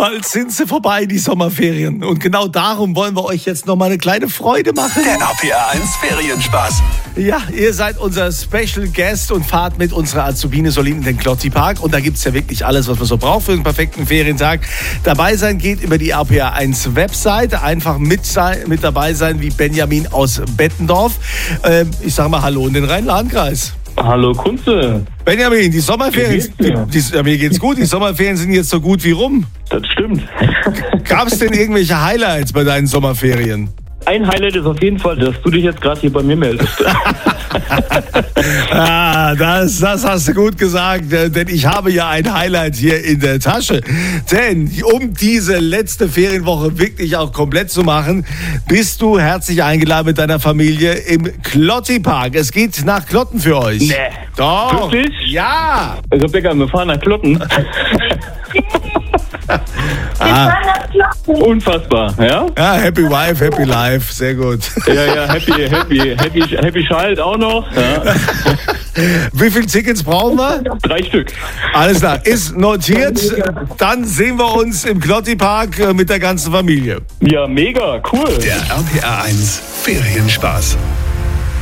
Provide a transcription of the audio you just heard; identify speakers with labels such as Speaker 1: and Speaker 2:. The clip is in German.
Speaker 1: Bald sind sie vorbei, die Sommerferien. Und genau darum wollen wir euch jetzt nochmal eine kleine Freude machen.
Speaker 2: Der RPA 1 Ferienspaß.
Speaker 1: Ja, ihr seid unser Special Guest und fahrt mit unserer Azubine Solin in den Klotti Park. Und da gibt es ja wirklich alles, was man so braucht für einen perfekten Ferientag. Dabei sein geht über die RPA 1 Webseite. Einfach mit dabei sein wie Benjamin aus Bettendorf. Ich sag mal Hallo in den Rhein-Lahn-Kreis.
Speaker 3: Hallo Kunze.
Speaker 1: Benjamin, die Sommerferien, mir geht's gut, die Sommerferien sind jetzt so gut wie rum.
Speaker 3: Das stimmt.
Speaker 1: Gab es denn irgendwelche Highlights bei deinen Sommerferien?
Speaker 3: Ein Highlight ist auf jeden Fall, dass du dich jetzt gerade hier bei mir meldest.
Speaker 1: Das hast du gut gesagt, denn ich habe ja ein Highlight hier in der Tasche. Denn um diese letzte Ferienwoche wirklich auch komplett zu machen, bist du herzlich eingeladen mit deiner Familie im Klotti Park. Es geht nach Klotten für euch.
Speaker 3: Nee.
Speaker 1: Doch.
Speaker 3: Wirklich?
Speaker 1: Ja.
Speaker 3: Also Becker, wir fahren nach Klotten. Unfassbar, ja?
Speaker 1: Ja, Happy Wife, Happy Life, sehr gut.
Speaker 3: Ja, happy Child auch noch. Ja.
Speaker 1: Wie viele Tickets brauchen wir?
Speaker 3: 3 Stück.
Speaker 1: Alles klar, ist notiert. Dann sehen wir uns im Klotti Park mit der ganzen Familie.
Speaker 3: Ja, mega, cool.
Speaker 2: Der RPA 1 Ferienspaß.